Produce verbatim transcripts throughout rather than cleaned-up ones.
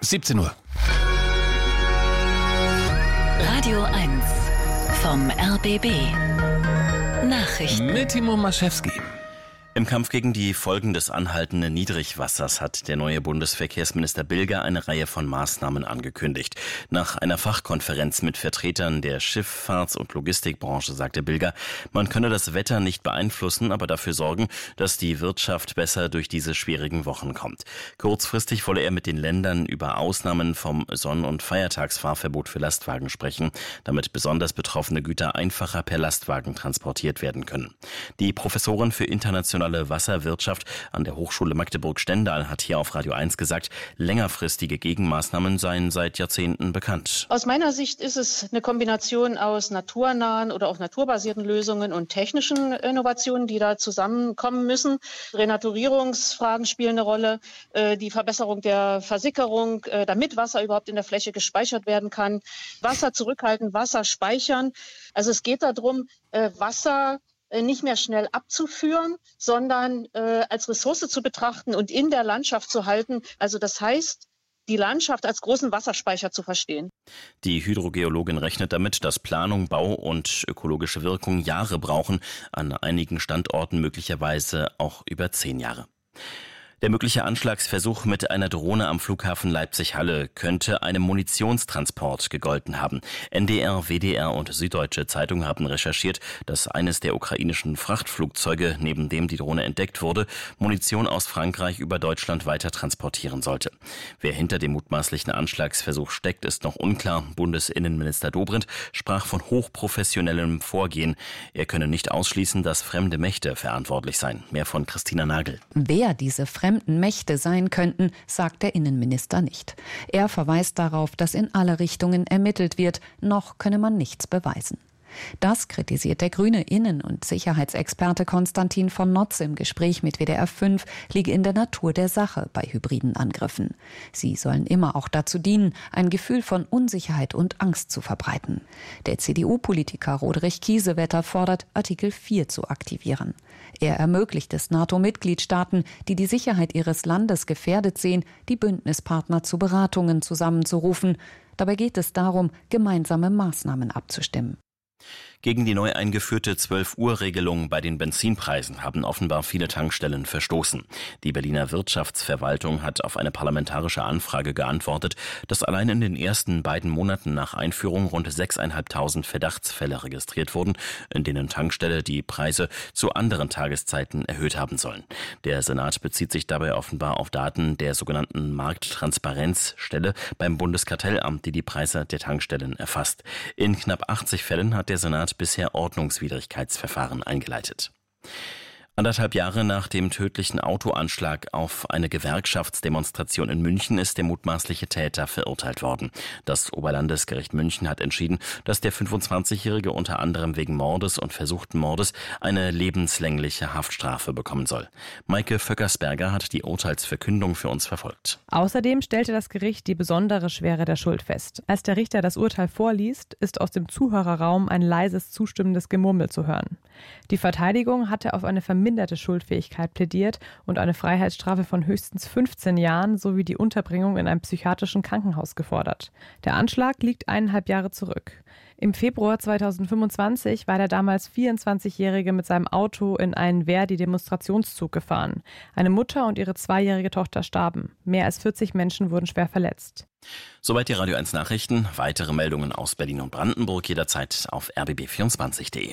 siebzehn Uhr. Radio eins vom R B B. Nachrichten. Mit Timo Maschewski. Im Kampf gegen die Folgen des anhaltenden Niedrigwassers hat der neue Bundesverkehrsminister Bilger eine Reihe von Maßnahmen angekündigt. Nach einer Fachkonferenz mit Vertretern der Schifffahrts- und Logistikbranche sagte Bilger, man könne das Wetter nicht beeinflussen, aber dafür sorgen, dass die Wirtschaft besser durch diese schwierigen Wochen kommt. Kurzfristig wolle er mit den Ländern über Ausnahmen vom Sonn- und Feiertagsfahrverbot für Lastwagen sprechen, damit besonders betroffene Güter einfacher per Lastwagen transportiert werden können. Die Professorin für internationale Wasserwirtschaft an der Hochschule Magdeburg-Stendal hat hier auf Radio eins gesagt, längerfristige Gegenmaßnahmen seien seit Jahrzehnten bekannt. Aus meiner Sicht ist es eine Kombination aus naturnahen oder auch naturbasierten Lösungen und technischen Innovationen, die da zusammenkommen müssen. Renaturierungsfragen spielen eine Rolle, die Verbesserung der Versickerung, damit Wasser überhaupt in der Fläche gespeichert werden kann. Wasser zurückhalten, Wasser speichern. Also es geht darum, Wasser nicht mehr schnell abzuführen, sondern äh, als Ressource zu betrachten und in der Landschaft zu halten. Also das heißt, die Landschaft als großen Wasserspeicher zu verstehen. Die Hydrogeologin rechnet damit, dass Planung, Bau und ökologische Wirkung Jahre brauchen, an einigen Standorten möglicherweise auch über zehn Jahre. Der mögliche Anschlagsversuch mit einer Drohne am Flughafen Leipzig-Halle könnte einem Munitionstransport gegolten haben. N D R, W D R und Süddeutsche Zeitung haben recherchiert, dass eines der ukrainischen Frachtflugzeuge, neben dem die Drohne entdeckt wurde, Munition aus Frankreich über Deutschland weiter transportieren sollte. Wer hinter dem mutmaßlichen Anschlagsversuch steckt, ist noch unklar. Bundesinnenminister Dobrindt sprach von hochprofessionellem Vorgehen. Er könne nicht ausschließen, dass fremde Mächte verantwortlich seien. Mehr von Christina Nagel. Wer diese fremden Mächte sein könnten, sagt der Innenminister nicht. Er verweist darauf, dass in alle Richtungen ermittelt wird, noch könne man nichts beweisen. Das kritisiert der grüne Innen- und Sicherheitsexperte Konstantin von Notz im Gespräch mit W D R fünf, liege in der Natur der Sache bei hybriden Angriffen. Sie sollen immer auch dazu dienen, ein Gefühl von Unsicherheit und Angst zu verbreiten. Der C D U-Politiker Roderich Kiesewetter fordert, Artikel vier zu aktivieren. Er ermöglicht es NATO-Mitgliedstaaten, die die Sicherheit ihres Landes gefährdet sehen, die Bündnispartner zu Beratungen zusammenzurufen. Dabei geht es darum, gemeinsame Maßnahmen abzustimmen. Gegen die neu eingeführte zwölf-Uhr-Regelung bei den Benzinpreisen haben offenbar viele Tankstellen verstoßen. Die Berliner Wirtschaftsverwaltung hat auf eine parlamentarische Anfrage geantwortet, dass allein in den ersten beiden Monaten nach Einführung rund sechstausendfünfhundert Verdachtsfälle registriert wurden, in denen Tankstelle die Preise zu anderen Tageszeiten erhöht haben sollen. Der Senat bezieht sich dabei offenbar auf Daten der sogenannten Markttransparenzstelle beim Bundeskartellamt, die die Preise der Tankstellen erfasst. In knapp achtzig Fällen hat der Senat bisher Ordnungswidrigkeitsverfahren eingeleitet. Anderthalb Jahre nach dem tödlichen Autoanschlag auf eine Gewerkschaftsdemonstration in München ist der mutmaßliche Täter verurteilt worden. Das Oberlandesgericht München hat entschieden, dass der fünfundzwanzigjährige unter anderem wegen Mordes und versuchten Mordes eine lebenslängliche Haftstrafe bekommen soll. Maike Vöckersberger hat die Urteilsverkündung für uns verfolgt. Außerdem stellte das Gericht die besondere Schwere der Schuld fest. Als der Richter das Urteil vorliest, ist aus dem Zuhörerraum ein leises, zustimmendes Gemurmel zu hören. Die Verteidigung hatte auf eine verminderte Schuldfähigkeit plädiert und eine Freiheitsstrafe von höchstens fünfzehn Jahren sowie die Unterbringung in einem psychiatrischen Krankenhaus gefordert. Der Anschlag liegt eineinhalb Jahre zurück. Im Februar zweitausendfünfundzwanzig war der damals vierundzwanzigjährige mit seinem Auto in einen Verdi-Demonstrationszug gefahren. Eine Mutter und ihre zweijährige Tochter starben. Mehr als vierzig Menschen wurden schwer verletzt. Soweit die Radio eins Nachrichten. Weitere Meldungen aus Berlin und Brandenburg jederzeit auf r b b vierundzwanzig punkt d e.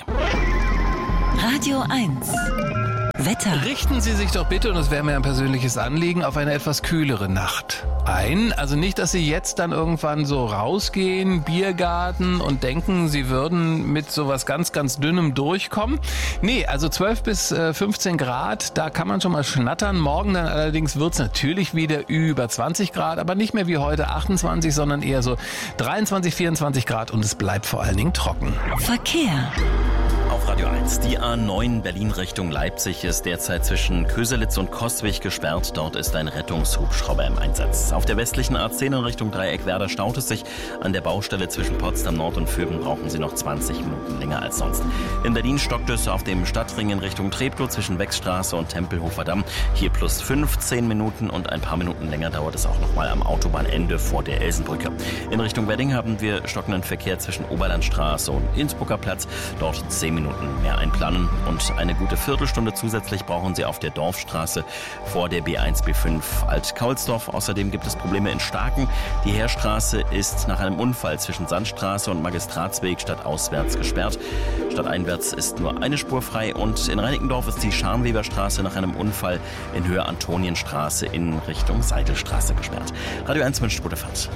Radio eins. Wetter. Richten Sie sich doch bitte, und das wäre mir ein persönliches Anliegen, auf eine etwas kühlere Nacht ein. Also nicht, dass Sie jetzt dann irgendwann so rausgehen, Biergarten, und denken, Sie würden mit sowas ganz, ganz Dünnem durchkommen. Nee, also zwölf bis fünfzehn Grad, da kann man schon mal schnattern. Morgen dann allerdings wird es natürlich wieder über zwanzig Grad, aber nicht mehr wie heute achtundzwanzig, sondern eher so dreiundzwanzig, vierundzwanzig Grad, und es bleibt vor allen Dingen trocken. Verkehr. Auf Radio eins. Die A neun Berlin Richtung Leipzig ist derzeit zwischen Köselitz und Kostwig gesperrt. Dort ist ein Rettungshubschrauber im Einsatz. Auf der westlichen A zehn in Richtung Dreieckwerder staut es sich. An der Baustelle zwischen Potsdam Nord und Vöben brauchen Sie noch zwanzig Minuten länger als sonst. In Berlin stockt es auf dem Stadtring in Richtung Treptow zwischen Wechsstraße und Tempelhofer Damm. Hier plus fünfzehn Minuten und ein paar Minuten länger dauert es auch nochmal am Autobahnende vor der Elsenbrücke. In Richtung Wedding haben wir stockenden Verkehr zwischen Oberlandstraße und Innsbrucker Platz. Dort zehn Minuten mehr einplanen und eine gute Viertelstunde zusätzlich brauchen Sie auf der Dorfstraße vor der B eins B fünf Alt-Kaulsdorf. Außerdem gibt es Probleme in Starken. Die Heerstraße ist nach einem Unfall zwischen Sandstraße und Magistratsweg stadtauswärts gesperrt. Stadteinwärts ist nur eine Spur frei und in Reinickendorf ist die Scharnweberstraße nach einem Unfall in Höhe Antonienstraße in Richtung Seidelstraße gesperrt. Radio eins wünscht gute Fahrt.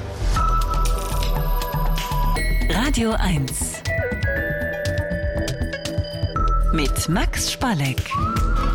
Radio eins mit Max Spalleck.